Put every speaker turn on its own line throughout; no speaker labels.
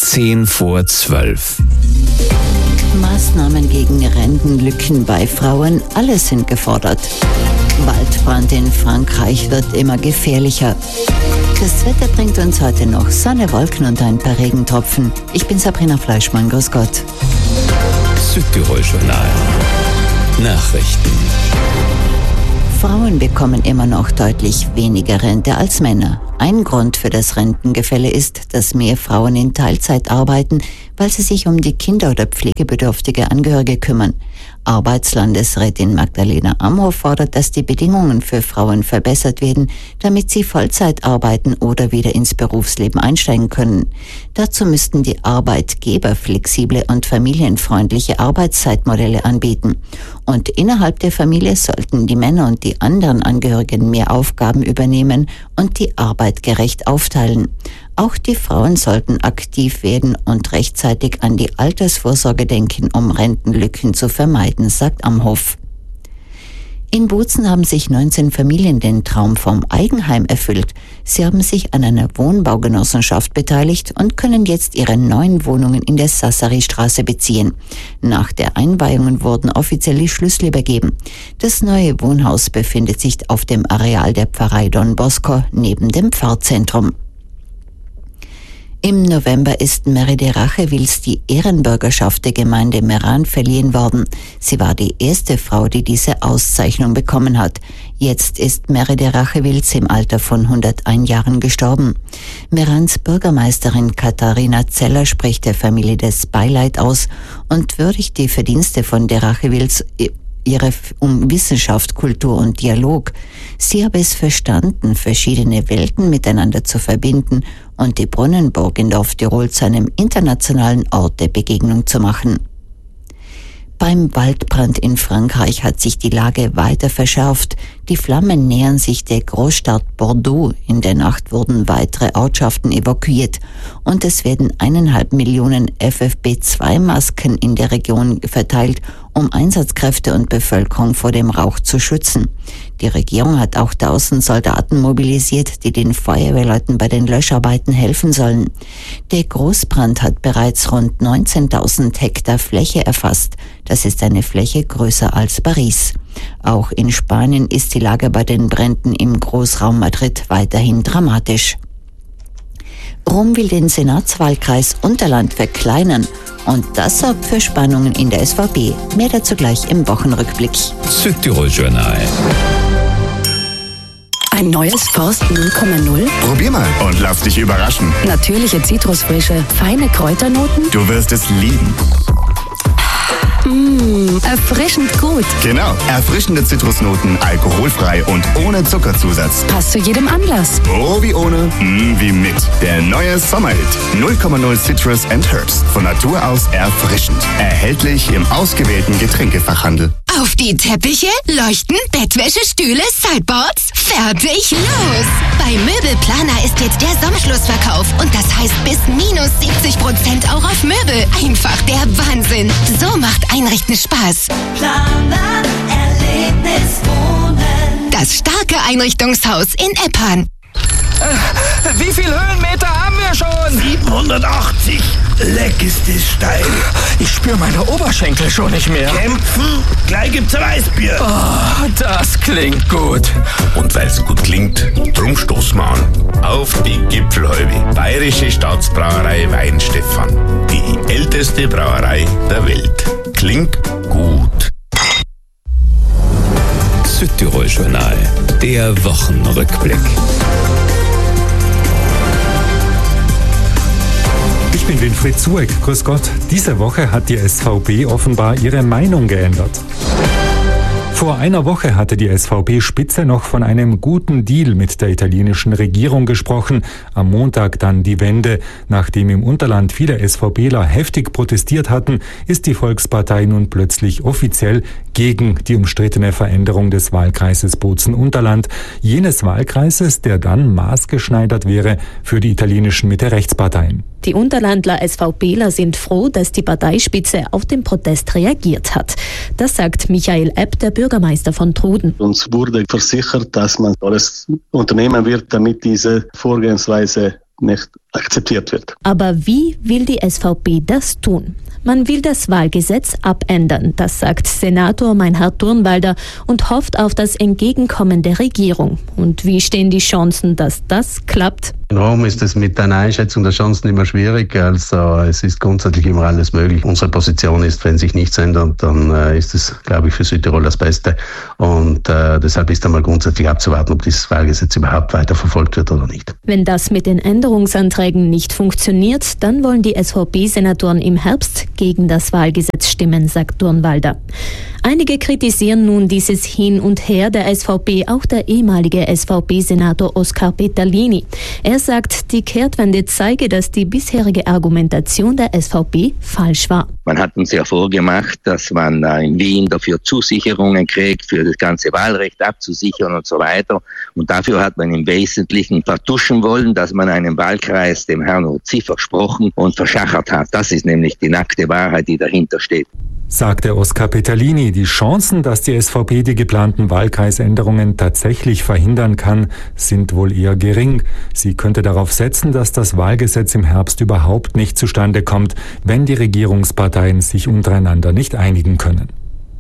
10:10.
Maßnahmen gegen Rentenlücken bei Frauen, alle sind gefordert. Waldbrand in Frankreich wird immer gefährlicher. Das Wetter bringt uns heute noch Sonne, Wolken und ein paar Regentropfen. Ich bin Sabrina Fleischmann, grüß Gott.
Südtirol Journal. Nachrichten.
Frauen bekommen immer noch deutlich weniger Rente als Männer. Ein Grund für das Rentengefälle ist, dass mehr Frauen in Teilzeit arbeiten, weil sie sich um die Kinder oder pflegebedürftige Angehörige kümmern. Arbeitslandesrätin Magdalena Amhoff fordert, dass die Bedingungen für Frauen verbessert werden, damit sie Vollzeit arbeiten oder wieder ins Berufsleben einsteigen können. Dazu müssten die Arbeitgeber flexible und familienfreundliche Arbeitszeitmodelle anbieten. Und innerhalb der Familie sollten die Männer und die anderen Angehörigen mehr Aufgaben übernehmen und die Arbeit gerecht aufteilen. Auch die Frauen sollten aktiv werden und rechtzeitig an die Altersvorsorge denken, um Rentenlücken zu vermeiden, sagt Amhoff. In Bozen haben sich 19 Familien den Traum vom Eigenheim erfüllt. Sie haben sich an einer Wohnbaugenossenschaft beteiligt und können jetzt ihre neuen Wohnungen in der Sassari-Straße beziehen. Nach der Einweihung wurden offiziell die Schlüssel übergeben. Das neue Wohnhaus befindet sich auf dem Areal der Pfarrei Don Bosco neben dem Pfarrzentrum. Im November ist Meride Rachewils die Ehrenbürgerschaft der Gemeinde Meran verliehen worden. Sie war die erste Frau, die diese Auszeichnung bekommen hat. Jetzt ist Meride Rachewils im Alter von 101 Jahren gestorben. Merans Bürgermeisterin Katharina Zeller spricht der Familie das Beileid aus und würdigt die Verdienste von der Rachewils um Wissenschaft, Kultur und Dialog. Sie habe es verstanden, verschiedene Welten miteinander zu verbinden und die Brunnenburg in Dorf-Tirol zu einem internationalen Ort der Begegnung zu machen. Beim Waldbrand in Frankreich hat sich die Lage weiter verschärft. Die Flammen nähern sich der Großstadt Bordeaux. In der Nacht wurden weitere Ortschaften evakuiert und es werden 1,5 Millionen FFP2-Masken in der Region verteilt, um Einsatzkräfte und Bevölkerung vor dem Rauch zu schützen. Die Regierung hat auch 1000 Soldaten mobilisiert, die den Feuerwehrleuten bei den Löscharbeiten helfen sollen. Der Großbrand hat bereits rund 19.000 Hektar Fläche erfasst. Das ist eine Fläche größer als Paris. Auch in Spanien ist die Lage bei den Bränden im Großraum Madrid weiterhin dramatisch. Rom will den Senatswahlkreis Unterland verkleinern. Und das sorgt für Spannungen in der SVP. Mehr dazu gleich im Wochenrückblick.
Südtirol Journal.
Ein neues Forst 0,0?
Probier mal und lass dich überraschen.
Natürliche Zitrusfrische, feine Kräuternoten?
Du wirst es lieben.
Erfrischend gut.
Genau, erfrischende Zitrusnoten, alkoholfrei und ohne Zuckerzusatz.
Passt zu jedem Anlass.
Oh, wie ohne, wie mit. Der neue Sommerhit. 0,0 Citrus and Herbs. Von Natur aus erfrischend. Erhältlich im ausgewählten Getränkefachhandel.
Auf die Teppiche, Leuchten, Bettwäsche, Stühle, Sideboards. Fertig, los! Bei Möbelplaner ist jetzt der Sommerschlussverkauf. Und das heißt bis minus 70% auch auf Möbel. Einfach der Wahnsinn. So macht Einrichten Spaß.
Planer Erlebnis Wohnen.
Das starke Einrichtungshaus in Eppan.
Wie viel Höhenmeter haben wir schon?
780. Leck ist es steil.
Ich spüre meine Oberschenkel schon nicht mehr.
Kämpfen? Gleich gibt's Weißbier.
Oh, das klingt gut.
Und weil's gut klingt, drum stoßen wir an. Auf die Gipfelhäube. Bayerische Staatsbrauerei Weinstefan. Die älteste Brauerei der Welt. Klingt gut.
Südtirol Journal. Der Wochenrückblick.
Ich bin Winfried Zueck. Grüß Gott. Diese Woche hat die SVP offenbar ihre Meinung geändert. Vor einer Woche hatte die SVP-Spitze noch von einem guten Deal mit der italienischen Regierung gesprochen. Am Montag dann die Wende. Nachdem im Unterland viele SVPler heftig protestiert hatten, ist die Volkspartei nun plötzlich offiziell gegen die umstrittene Veränderung des Wahlkreises Bozen-Unterland. Jenes Wahlkreises, der dann maßgeschneidert wäre für die italienischen Mitte-Rechtsparteien.
Die Unterlandler SVPler sind froh, dass die Parteispitze auf den Protest reagiert hat. Das sagt Michael Epp, der Bürgermeister von Truden.
Uns wurde versichert, dass man alles unternehmen wird, damit diese Vorgehensweise nicht akzeptiert wird.
Aber wie will die SVP das tun? Man will das Wahlgesetz abändern, das sagt Senator Meinhard Durnwalder und hofft auf das Entgegenkommen der Regierung. Und wie stehen die Chancen, dass das klappt?
In Rom ist es mit einer Einschätzung der Chancen immer schwierig, also es ist grundsätzlich immer alles möglich. Unsere Position ist, wenn sich nichts ändert, dann ist es, glaube ich, für Südtirol das Beste und deshalb ist einmal grundsätzlich abzuwarten, ob dieses Wahlgesetz überhaupt weiter verfolgt wird oder nicht.
Wenn das mit den Änderungsanträgen nicht funktioniert, dann wollen die SVP-Senatoren im Herbst gegen das Wahlgesetz stimmen, sagt Durnwalder. Einige kritisieren nun dieses Hin und Her der SVP, auch der ehemalige SVP-Senator Oskar Peterlini. Er sagt, die Kehrtwende zeige, dass die bisherige Argumentation der SVP falsch war.
Man hat uns ja vorgemacht, dass man in Wien dafür Zusicherungen kriegt, für das ganze Wahlrecht abzusichern und so weiter. Und dafür hat man im Wesentlichen vertuschen wollen, dass man einen Wahlkreis dem Herrn Uzi versprochen und verschachert hat. Das ist nämlich die nackte Wahrheit, die dahinter steht.
Sagte Oskar Peterlini. Die Chancen, dass die SVP die geplanten Wahlkreisänderungen tatsächlich verhindern kann, sind wohl eher gering. Sie könnte darauf setzen, dass das Wahlgesetz im Herbst überhaupt nicht zustande kommt, wenn die Regierungsparteien sich untereinander nicht einigen können.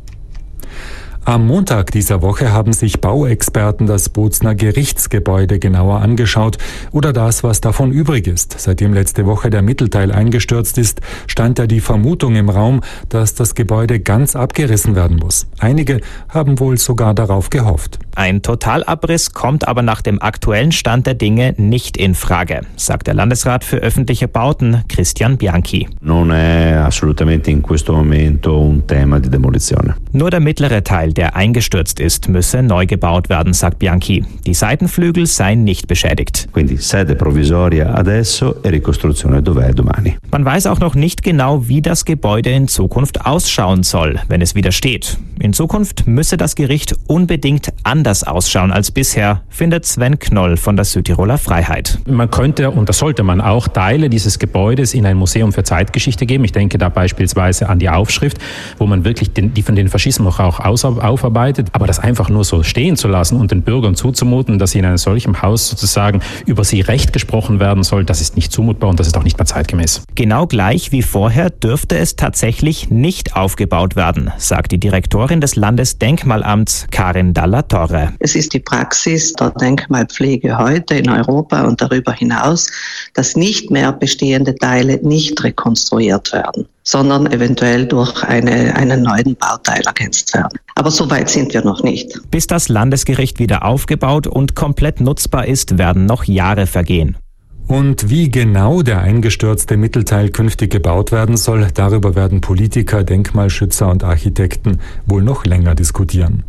Am Montag dieser Woche haben sich Bauexperten das Bozner Gerichtsgebäude genauer angeschaut oder das, was davon übrig ist. Seitdem letzte Woche der Mittelteil eingestürzt ist, stand ja die Vermutung im Raum, dass das Gebäude ganz abgerissen werden muss. Einige haben wohl sogar darauf gehofft.
Ein Totalabriss kommt aber nach dem aktuellen Stand der Dinge nicht in Frage, sagt der Landesrat für öffentliche Bauten Christian Bianchi.
Non è assolutamente in questo momento un tema di demolizione.
Nur der mittlere Teil, der eingestürzt ist, müsse neu gebaut werden, sagt Bianchi. Die Seitenflügel seien nicht beschädigt.
Quindi sede provvisoria adesso e ricostruzione dov'è domani.
Man weiß auch noch nicht genau, wie das Gebäude in Zukunft ausschauen soll, wenn es wieder steht. In Zukunft müsse das Gericht unbedingt anders ausschauen als bisher, findet Sven Knoll von der Südtiroler Freiheit.
Man könnte, und das sollte man auch, Teile dieses Gebäudes in ein Museum für Zeitgeschichte geben. Ich denke da beispielsweise an die Aufschrift, wo man wirklich die von den Faschismus auch aufarbeitet. Aber das einfach nur so stehen zu lassen und den Bürgern zuzumuten, dass sie in einem solchen Haus sozusagen über sie Recht gesprochen werden soll, das ist nicht zumutbar und das ist auch nicht mehr zeitgemäß.
Genau gleich wie vorher dürfte es tatsächlich nicht aufgebaut werden, sagt die Direktorin des Landesdenkmalamts Karin Dalla Torre.
Es ist die Praxis der Denkmalpflege heute in Europa und darüber hinaus, dass nicht mehr bestehende Teile nicht rekonstruiert werden, sondern eventuell durch einen neuen Bauteil ergänzt werden. Aber so weit sind wir noch nicht.
Bis das Landesgericht wieder aufgebaut und komplett nutzbar ist, werden noch Jahre vergehen.
Und wie genau der eingestürzte Mittelteil künftig gebaut werden soll, darüber werden Politiker, Denkmalschützer und Architekten wohl noch länger diskutieren.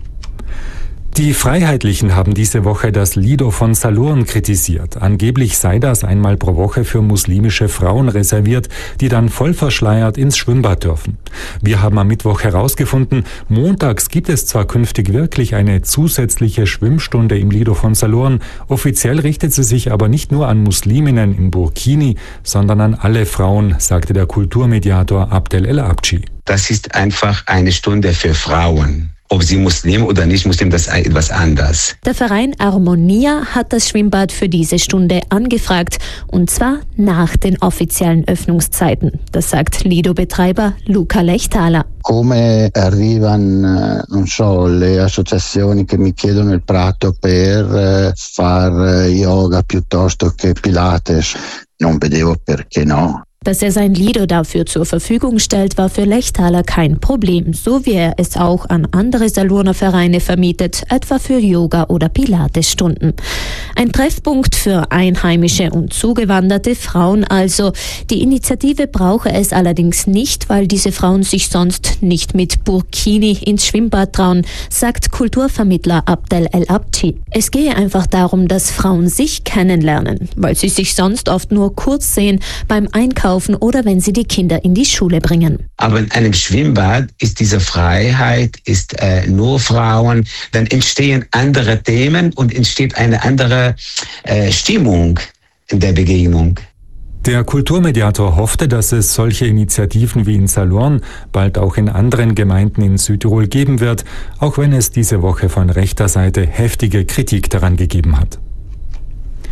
Die Freiheitlichen haben diese Woche das Lido von Salurn kritisiert. Angeblich sei das einmal pro Woche für muslimische Frauen reserviert, die dann voll verschleiert ins Schwimmbad dürfen. Wir haben am Mittwoch herausgefunden, montags gibt es zwar künftig wirklich eine zusätzliche Schwimmstunde im Lido von Salurn, offiziell richtet sie sich aber nicht nur an Musliminnen in Burkini, sondern an alle Frauen, sagte der Kulturmediator Abdel El Abci.
Das ist einfach eine Stunde für Frauen. Ob sie Muslim oder nicht Muslim, das ist etwas anders.
Der Verein Armonia hat das Schwimmbad für diese Stunde angefragt, und zwar nach den offiziellen Öffnungszeiten. Das sagt Lido-Betreiber Luca Lechtaler.
Come arrivano, non so, le associazioni che mi chiedono il prato per fare yoga piuttosto che Pilates. Non vedevo perché no.
Dass er sein Lido dafür zur Verfügung stellt, war für Lechtaler kein Problem, so wie er es auch an andere Salurner Vereine vermietet, etwa für Yoga- oder Pilates-Stunden. Ein Treffpunkt für einheimische und zugewanderte Frauen also. Die Initiative brauche es allerdings nicht, weil diese Frauen sich sonst nicht mit Burkini ins Schwimmbad trauen, sagt Kulturvermittler Abdel El Abci. Es gehe einfach darum, dass Frauen sich kennenlernen, weil sie sich sonst oft nur kurz sehen beim Einkaufen oder wenn sie die Kinder in die Schule bringen.
Aber in einem Schwimmbad ist diese Freiheit, ist nur Frauen, dann entstehen andere Themen und entsteht eine andere Stimmung in der Begegnung.
Der Kulturmediator hoffte, dass es solche Initiativen wie in Salurn bald auch in anderen Gemeinden in Südtirol geben wird, auch wenn es diese Woche von rechter Seite heftige Kritik daran gegeben hat.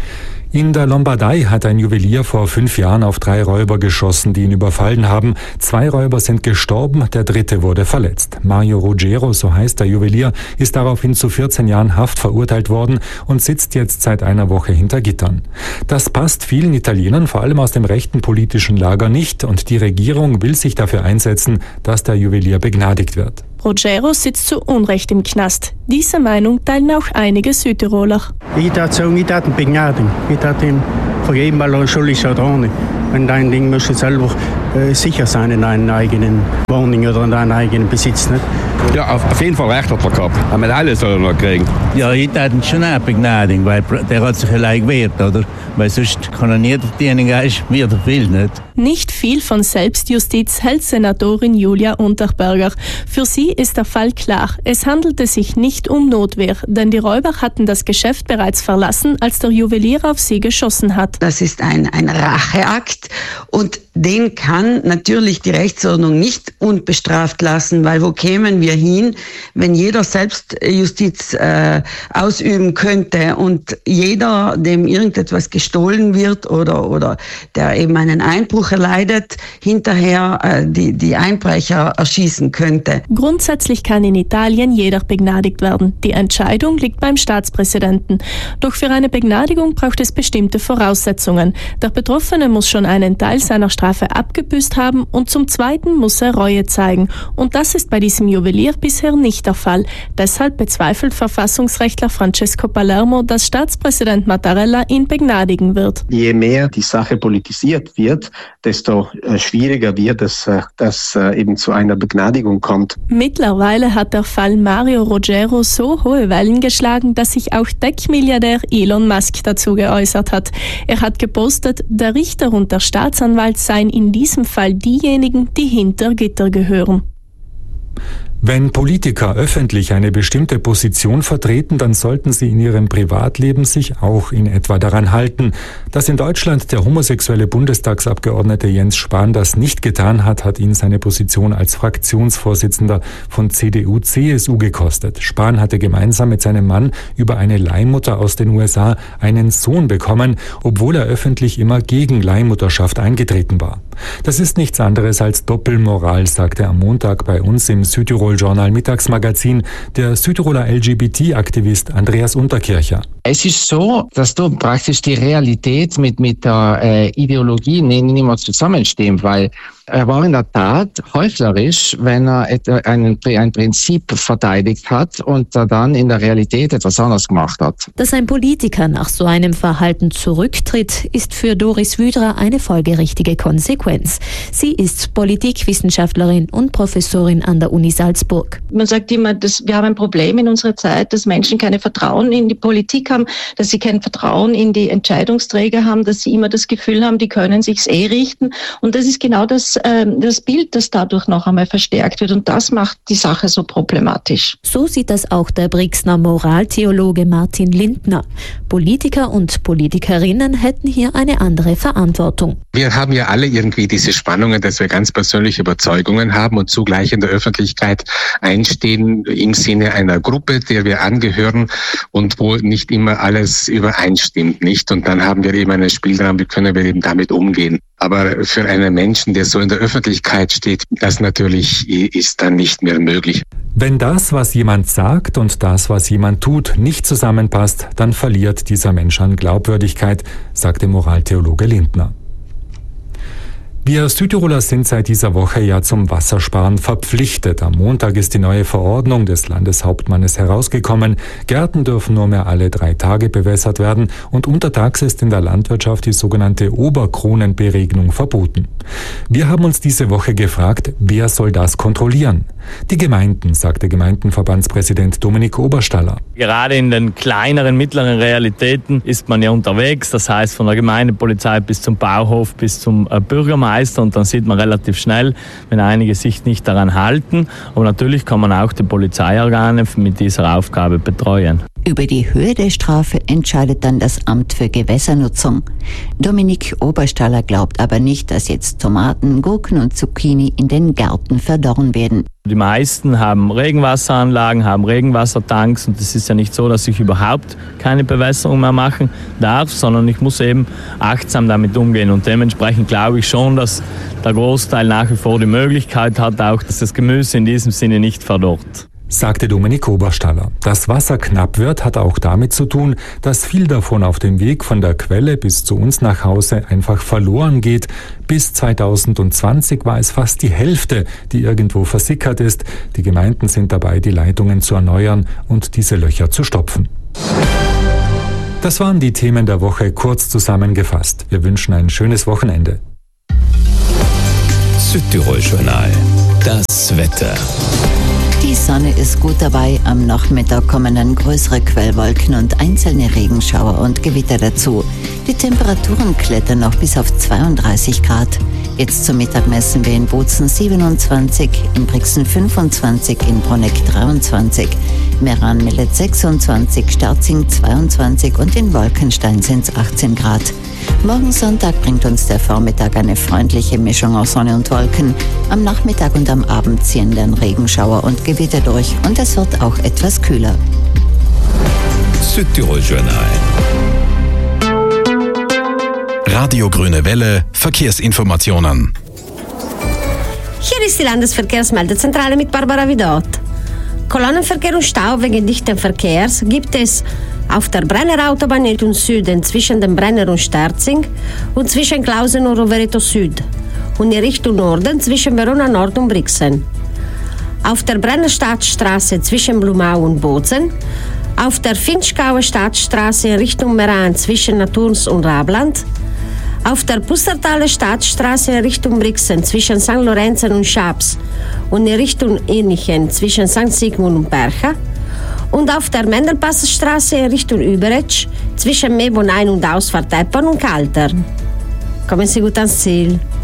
In der Lombardei hat ein Juwelier vor 5 Jahren auf 3 Räuber geschossen, die ihn überfallen haben. 2 Räuber sind gestorben, der 3. wurde verletzt. Mario Ruggiero, so heißt der Juwelier, ist daraufhin zu 14 Jahren Haft verurteilt worden und sitzt jetzt seit einer Woche hinter Gittern. Das passt vielen Italienern, vor allem aus dem rechten politischen Lager, nicht, und die Regierung will sich dafür einsetzen, dass der Juwelier begnadigt wird.
Ruggiero sitzt zu Unrecht im Knast. Diese Meinung teilen auch einige Südtiroler.
Ich würde sagen, ich würde ihn begnadigen. Ich würde ihm vergeben, weil er schuldig ist oder auch nicht. Und dein Ding musst du selber sicher sein in deiner eigenen Wohnung oder in deinem eigenen Besitz. Nicht?
Ja, auf jeden Fall recht hat er gehabt. Er mit alles soll er noch kriegen.
Ja, ich würde ihn schon auch begnadigen, weil der hat sich allein gewehrt, oder? Weil sonst kann er nicht derjenige sein, wie er will, nicht?
Nicht viel von Selbstjustiz hält Senatorin Julia Unterberger. Für sie ist der Fall klar. Es handelte sich nicht um Notwehr, denn die Räuber hatten das Geschäft bereits verlassen, als der Juwelier auf sie geschossen hat.
Das ist ein Racheakt und den kann natürlich die Rechtsordnung nicht unbestraft lassen, weil wo kämen wir hin, wenn jeder Selbstjustiz ausüben könnte und jeder, dem irgendetwas gestohlen wird oder der eben einen Einbruch erleidet, hinterher die Einbrecher erschießen könnte.
Grundsätzlich kann in Italien jeder begnadigt werden. Die Entscheidung liegt beim Staatspräsidenten. Doch für eine Begnadigung braucht es bestimmte Voraussetzungen. Der Betroffene muss schon einen Teil seiner Strafe abgebüßt haben und zum Zweiten muss er Reue zeigen. Und das ist bei diesem Juwelier bisher nicht der Fall. Deshalb bezweifelt Verfassungsrechtler Francesco Palermo, dass Staatspräsident Mattarella ihn begnadigen wird.
Je mehr die Sache politisiert wird, desto schwieriger wird es, dass eben zu einer Begnadigung kommt.
Mittlerweile hat der Fall Mario Ruggiero so hohe Wellen geschlagen, dass sich auch Tech-Milliardär Elon Musk dazu geäußert hat. Er hat gepostet, der Richter und der Staatsanwalt seien in diesem Fall diejenigen, die hinter Gitter gehören.
Wenn Politiker öffentlich eine bestimmte Position vertreten, dann sollten sie in ihrem Privatleben sich auch in etwa daran halten. Dass in Deutschland der homosexuelle Bundestagsabgeordnete Jens Spahn das nicht getan hat, hat ihn seine Position als Fraktionsvorsitzender von CDU-CSU gekostet. Spahn hatte gemeinsam mit seinem Mann über eine Leihmutter aus den USA einen Sohn bekommen, obwohl er öffentlich immer gegen Leihmutterschaft eingetreten war. Das ist nichts anderes als Doppelmoral, sagte am Montag bei uns im Südtirol-Journal Mittagsmagazin der Südtiroler LGBT-Aktivist Andreas Unterkircher.
Es ist so, dass du praktisch die Realität mit der Ideologie nicht mehr zusammenstehen, weil er war in der Tat heuchlerisch, wenn er ein Prinzip verteidigt hat und er dann in der Realität etwas anderes gemacht hat.
Dass ein Politiker nach so einem Verhalten zurücktritt, ist für Doris Wüdra eine folgerichtige Konsequenz. Sie ist Politikwissenschaftlerin und Professorin an der Uni Salzburg.
Man sagt immer, wir haben ein Problem in unserer Zeit, dass Menschen kein Vertrauen in die Politik haben, dass sie kein Vertrauen in die Entscheidungsträger haben, dass sie immer das Gefühl haben, die können sich's richten. Und das ist genau das Bild, das dadurch noch einmal verstärkt wird. Und das macht die Sache so problematisch.
So sieht das auch der Brixner Moraltheologe Martin Lindner. Politiker und Politikerinnen hätten hier eine andere Verantwortung.
Wir haben ja alle irgendwie diese Spannungen, dass wir ganz persönliche Überzeugungen haben und zugleich in der Öffentlichkeit einstehen im Sinne einer Gruppe, der wir angehören und wo nicht immer alles übereinstimmt, nicht? Und dann haben wir eben einen Spielraum, wie können wir eben damit umgehen. Aber für einen Menschen, der so in der Öffentlichkeit steht, das natürlich ist dann nicht mehr möglich.
Wenn das, was jemand sagt und das, was jemand tut, nicht zusammenpasst, dann verliert dieser Mensch an Glaubwürdigkeit, sagte Moraltheologe Lindner. Wir Südtiroler sind seit dieser Woche ja zum Wassersparen verpflichtet. Am Montag ist die neue Verordnung des Landeshauptmannes herausgekommen. Gärten dürfen nur mehr alle 3 Tage bewässert werden und untertags ist in der Landwirtschaft die sogenannte Oberkronenberegnung verboten. Wir haben uns diese Woche gefragt, wer soll das kontrollieren? Die Gemeinden, sagte Gemeindenverbandspräsident Dominik Oberstaller.
Gerade in den kleineren, mittleren Realitäten ist man ja unterwegs. Das heißt von der Gemeindepolizei bis zum Bauhof, bis zum Bürgermeister. Und dann sieht man relativ schnell, wenn einige sich nicht daran halten. Aber natürlich kann man auch die Polizeiorgane mit dieser Aufgabe betreuen.
Über die Höhe der Strafe entscheidet dann das Amt für Gewässernutzung. Dominik Oberstaller glaubt aber nicht, dass jetzt Tomaten, Gurken und Zucchini in den Gärten verdorren werden.
Die meisten haben Regenwasseranlagen, haben Regenwassertanks und es ist ja nicht so, dass ich überhaupt keine Bewässerung mehr machen darf, sondern ich muss eben achtsam damit umgehen und dementsprechend glaube ich schon, dass der Großteil nach wie vor die Möglichkeit hat, auch dass das Gemüse in diesem Sinne nicht verdorrt.
Sagte Dominik Oberstaller. Dass Wasser knapp wird, hat auch damit zu tun, dass viel davon auf dem Weg von der Quelle bis zu uns nach Hause einfach verloren geht. Bis 2020 war es fast die Hälfte, die irgendwo versickert ist. Die Gemeinden sind dabei, die Leitungen zu erneuern und diese Löcher zu stopfen. Das waren die Themen der Woche kurz zusammengefasst. Wir wünschen ein schönes Wochenende.
Südtirol Journal. Das Wetter.
Die Sonne ist gut dabei. Am Nachmittag kommen dann größere Quellwolken und einzelne Regenschauer und Gewitter dazu. Die Temperaturen klettern noch bis auf 32 Grad. Jetzt zum Mittag messen wir in Bozen 27, in Brixen 25, in Bruneck 23, Meran meldet 26, Sterzing 22 und in Wolkenstein sind es 18 Grad. Morgen Sonntag bringt uns der Vormittag eine freundliche Mischung aus Sonne und Wolken. Am Nachmittag und am Abend ziehen dann Regenschauer und Gewitter durch und es wird auch etwas kühler.
Südtirol Journal. Radio Grüne Welle, Verkehrsinformationen.
Hier ist die Landesverkehrsmeldezentrale mit Barbara Vidot. Kolonnenverkehr und Stau wegen dichten Verkehrs gibt es auf der Brenner Autobahn Richtung Süden zwischen dem Brenner und Sterzing und zwischen Klausen und Rovereto Süd und in Richtung Norden zwischen Verona Nord und Brixen. Auf der Brenner Stadtstraße zwischen Blumau und Bozen, auf der Finchgauer Stadtstraße in Richtung Meran zwischen Naturns und Rabland, auf der Pustertaler Stadtstraße in Richtung Brixen zwischen St. Lorenzen und Schaps und in Richtung Irnichen zwischen St. Sigmund und Percha und auf der Mendelpassstraße in Richtung Überetsch zwischen Mebon Ein- und Ausfahrt Eppern und Kaltern. Kommen Sie gut ans Ziel.